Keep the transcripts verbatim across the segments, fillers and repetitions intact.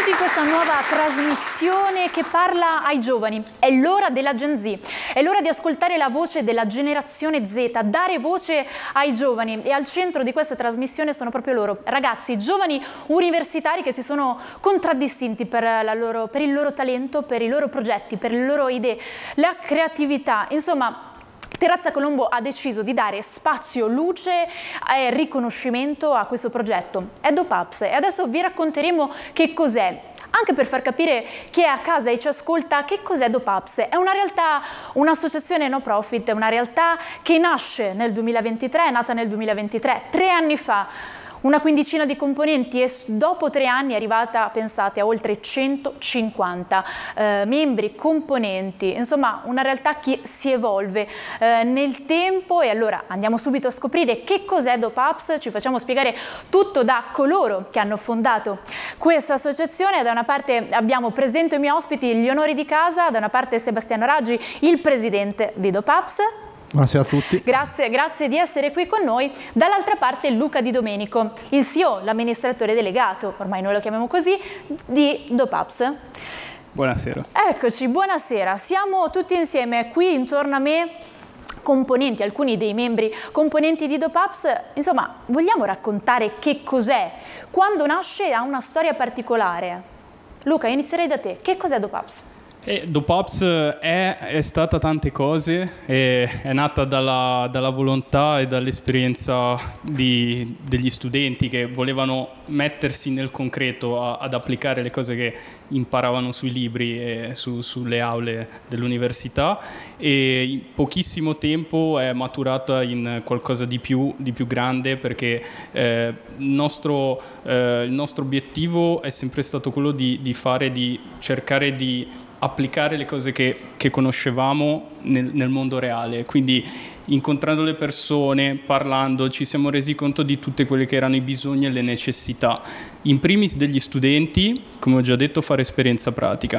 benvenuti in questa nuova trasmissione che parla ai giovani. È l'ora della Gen Z, è l'ora di ascoltare la voce della generazione Z, dare voce ai giovani, e al centro di questa trasmissione sono proprio loro, ragazzi, giovani universitari che si sono contraddistinti per, la loro, per il loro talento, per i loro progetti, per le loro idee, la creatività, insomma. Terrazza Colombo ha deciso di dare spazio, luce e riconoscimento a questo progetto. È DoPups e adesso vi racconteremo che cos'è, anche per far capire chi è a casa e ci ascolta che cos'è DoPups. È una realtà, un'associazione no profit, è una realtà che nasce nel duemilaventitré, è nata nel duemilaventitré, tre anni fa. Una quindicina di componenti e dopo tre anni è arrivata, pensate, a oltre centocinquanta eh, membri, componenti, insomma una realtà che si evolve eh, nel tempo. E allora andiamo subito a scoprire che cos'è DoPups, ci facciamo spiegare tutto da coloro che hanno fondato questa associazione. Da una parte abbiamo, presento i miei ospiti, gli onori di casa, da una parte Sebastiano Raggi, il presidente di DoPups. Buonasera a tutti. Grazie, grazie di essere qui con noi. Dall'altra parte Luca Di Domenico, il C E O, l'amministratore delegato, ormai noi lo chiamiamo così, di DoPups. Buonasera. Eccoci, buonasera. Siamo tutti insieme qui intorno a me, componenti, alcuni dei membri componenti di DoPups. Insomma, vogliamo raccontare che cos'è? Quando nasce ha una storia particolare. Luca, inizierei da te. Che cos'è DoPups? E DoPups è, è stata tante cose, è, è nata dalla, dalla volontà e dall'esperienza di, degli studenti che volevano mettersi nel concreto a, ad applicare le cose che imparavano sui libri e su, sulle aule dell'università, e in pochissimo tempo è maturata in qualcosa di più, di più grande, perché eh, il, nostro, eh, il nostro obiettivo è sempre stato quello di, di fare, di cercare di applicare le cose che, che conoscevamo nel, nel mondo reale. Quindi incontrando le persone, parlando, ci siamo resi conto di tutte quelle che erano i bisogni e le necessità. In primis degli studenti, come ho già detto, fare esperienza pratica.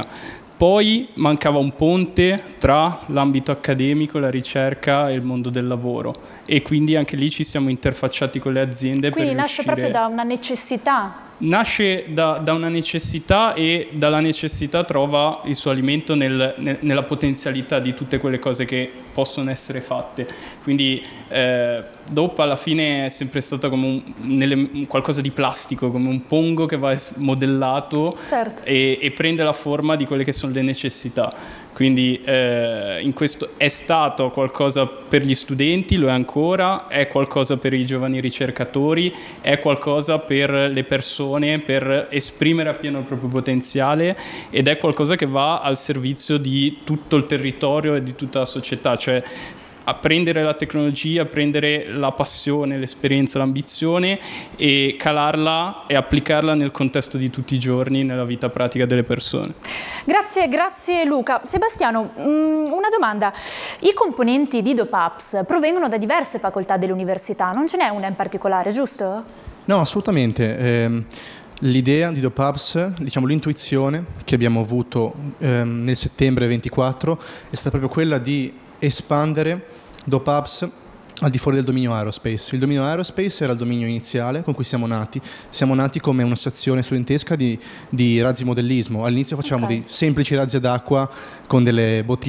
Poi mancava un ponte tra l'ambito accademico, la ricerca e il mondo del lavoro, e quindi anche lì ci siamo interfacciati con le aziende. Quindi per nasce riuscire... proprio da una necessità. Nasce da, da una necessità, e dalla necessità trova il suo alimento nel, nel, nella potenzialità di tutte quelle cose che possono essere fatte. Quindi eh, dopo alla fine è sempre stata come un, nelle, qualcosa di plastico, come un pongo che va modellato, certo, e, e prende la forma di quelle che sono le necessità. Quindi eh, in questo è stato qualcosa per gli studenti, lo è ancora, è qualcosa per i giovani ricercatori, è qualcosa per le persone, per esprimere appieno il proprio potenziale, ed è qualcosa che va al servizio di tutto il territorio e di tutta la società, cioè a prendere la tecnologia, prendere la passione, l'esperienza, l'ambizione e calarla e applicarla nel contesto di tutti i giorni, nella vita pratica delle persone. Grazie, grazie Luca. Sebastiano, una domanda. I componenti di DoPups provengono da diverse facoltà dell'università, non ce n'è una in particolare, giusto? No, assolutamente. Eh, l'idea di DoPups, diciamo l'intuizione che abbiamo avuto eh, nel settembre ventiquattro è stata proprio quella di espandere DoPups al di fuori del dominio aerospace. Il dominio aerospace era il dominio iniziale con cui siamo nati. Siamo nati come un'associazione studentesca di, di razzi modellismo. All'inizio facevamo okay. dei semplici razzi d'acqua con delle bottiglie